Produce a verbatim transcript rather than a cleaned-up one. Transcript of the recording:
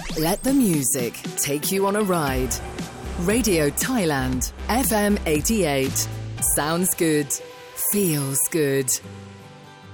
Let the music take you on a ride. Radio Thailand, F M eighty-eight. Sounds good. Feels good.